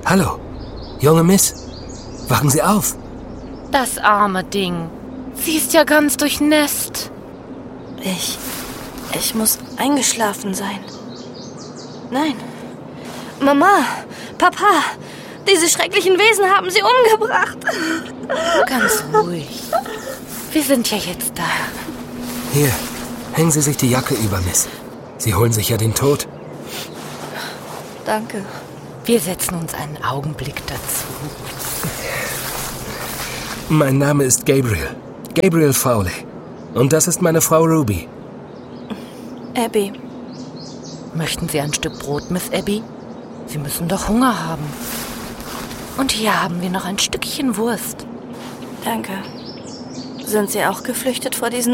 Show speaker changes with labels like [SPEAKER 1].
[SPEAKER 1] Hallo, junge Miss. Wachen Sie auf.
[SPEAKER 2] Das arme Ding. Sie ist ja ganz durchnässt.
[SPEAKER 3] Ich muss eingeschlafen sein. Nein. Mama, Papa, diese schrecklichen Wesen haben sie umgebracht.
[SPEAKER 2] Ganz ruhig. Wir sind ja jetzt da.
[SPEAKER 1] Hier, hängen Sie sich die Jacke über, Miss. Sie holen sich ja den Tod.
[SPEAKER 3] Danke.
[SPEAKER 2] Wir setzen uns einen Augenblick dazu.
[SPEAKER 1] Mein Name ist Gabriel. Gabriel Fowley. Und das ist meine Frau Ruby.
[SPEAKER 3] Abby.
[SPEAKER 2] Möchten Sie ein Stück Brot, Miss Abby? Sie müssen doch Hunger haben. Und hier haben wir noch ein Stückchen Wurst.
[SPEAKER 3] Danke. Sind Sie auch geflüchtet vor diesen